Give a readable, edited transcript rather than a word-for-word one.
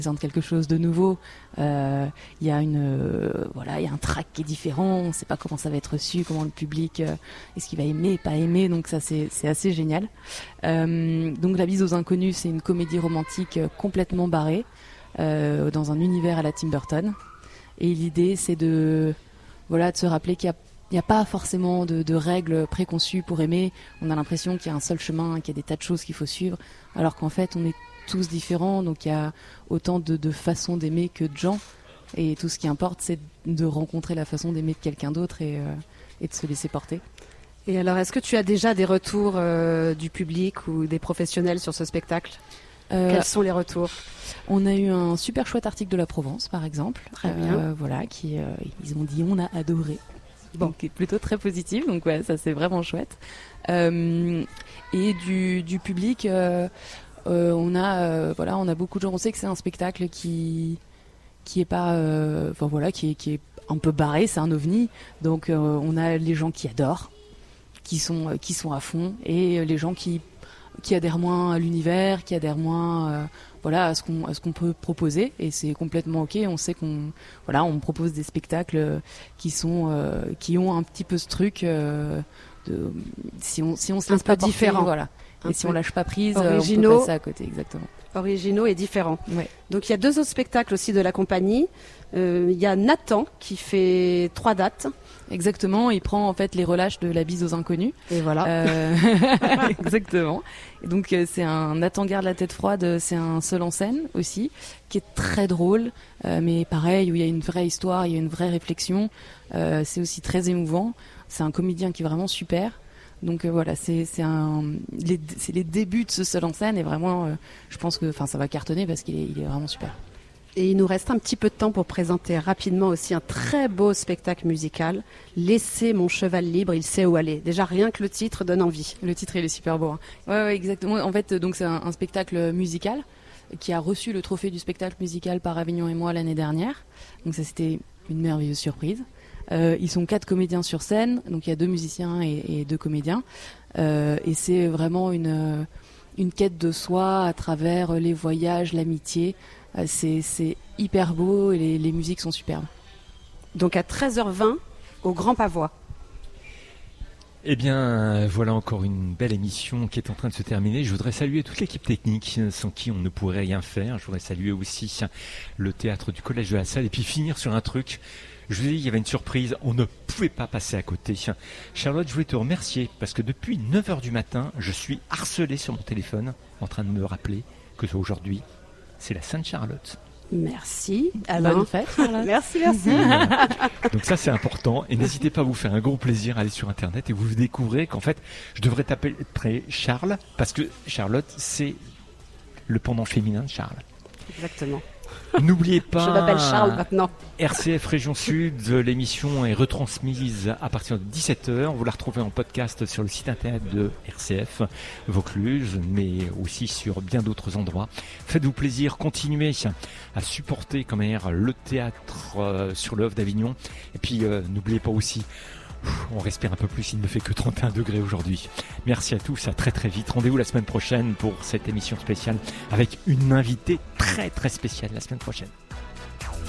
présente quelque chose de nouveau. Il y a il y a un track qui est différent. On ne sait pas comment ça va être reçu, comment le public est-ce qu'il va aimer, pas aimer. Donc ça c'est assez génial. Donc La bise aux inconnus, c'est une comédie romantique complètement barrée dans un univers à la Tim Burton. Et l'idée c'est de se rappeler qu'il n'y a pas forcément de règles préconçues pour aimer. On a l'impression qu'il y a un seul chemin, qu'il y a des tas de choses qu'il faut suivre, alors qu'en fait on est tous différents, donc il y a autant de façons d'aimer que de gens, et tout ce qui importe c'est de rencontrer la façon d'aimer de quelqu'un d'autre et de se laisser porter. Et alors, est-ce que tu as déjà des retours du public ou des professionnels sur ce spectacle ? Quels sont les retours ? On a eu un super chouette article de La Provence, par exemple. Très bien. Ils ont dit on a adoré. Donc c'est plutôt très positif, donc ouais, ça c'est vraiment chouette. Et du public, on a beaucoup de gens. On sait que c'est un spectacle qui est pas, qui est un peu barré, c'est un ovni. Donc on a les gens qui adorent, qui sont à fond, et les gens qui adhèrent moins à l'univers, qui adhèrent moins à ce qu'on peut proposer, et c'est complètement ok. On sait on propose des spectacles qui ont un petit peu ce truc si on se laisse pas porter, différent, et si on lâche pas prise, originaux, on peut passer à côté. Exactement. Originaux et différents. Ouais. Donc il y a 2 autres spectacles aussi de la compagnie. Il y a Nathan qui fait 3 dates. Exactement, il prend en fait les relâches de La bise aux inconnus. Et voilà. Exactement. Et donc c'est un Nathan garde la tête froide, c'est un seul en scène aussi, qui est très drôle, mais pareil, où il y a une vraie histoire, il y a une vraie réflexion. C'est aussi très émouvant. C'est un comédien qui est vraiment super. Donc c'est les débuts de ce seul en scène, et vraiment je pense que ça va cartonner parce qu'il est vraiment super. Et il nous reste un petit peu de temps pour présenter rapidement aussi un très beau spectacle musical, Laissez mon cheval libre, il sait où aller. Déjà rien que le titre donne envie. Le titre il est super beau. Hein. Ouais, exactement. En fait, donc c'est un spectacle musical qui a reçu le trophée du spectacle musical par Avignon et moi l'année dernière. Donc ça c'était une merveilleuse surprise. Ils sont 4 comédiens sur scène, donc il y a 2 musiciens et 2 comédiens. Et c'est vraiment une quête de soi à travers les voyages, l'amitié. C'est hyper beau, et les musiques sont superbes. Donc à 13h20 au Grand Pavois. Eh bien, voilà encore une belle émission qui est en train de se terminer. Je voudrais saluer toute l'équipe technique sans qui on ne pourrait rien faire. Je voudrais saluer aussi le théâtre du Collège de la Salle, et puis finir sur un truc. Je vous ai dit, il y avait une surprise, on ne pouvait pas passer à côté. Charlotte, je voulais te remercier parce que depuis 9h du matin, je suis harcelé sur mon téléphone en train de me rappeler que aujourd'hui, c'est la Sainte-Charlotte. Merci. Bonne fête, Charlotte. Merci. Donc ça, c'est important. Et n'hésitez pas à vous faire un gros plaisir à aller sur Internet et vous découvrez qu'en fait, je devrais taper Charles parce que Charlotte, c'est le pendant féminin de Charles. Exactement. N'oubliez pas, je m'appelle Charles maintenant. RCF Région Sud, l'émission est retransmise à partir de 17h. Vous la retrouvez en podcast sur le site internet de RCF Vaucluse, mais aussi sur bien d'autres endroits. Faites-vous plaisir, continuez à supporter comme le théâtre sur le Oeuf d'Avignon. Et puis n'oubliez pas aussi, on respire un peu plus, il ne fait que 31 degrés aujourd'hui. Merci à tous, à très très vite. Rendez-vous la semaine prochaine pour cette émission spéciale avec une invitée très très spéciale la semaine prochaine.